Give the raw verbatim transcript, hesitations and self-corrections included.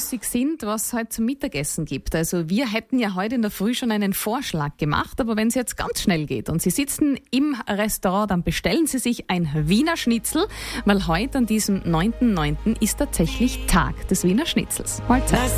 lustig sind, was es heute zum Mittagessen gibt. Also wir hätten ja heute in der Früh schon einen Vorschlag gemacht, aber wenn es jetzt ganz schnell geht und Sie sitzen im Restaurant, dann bestellen Sie sich ein Wiener Schnitzel, weil heute an diesem neunten neunten ist tatsächlich Tag des Wiener Schnitzels. Mahlzeit.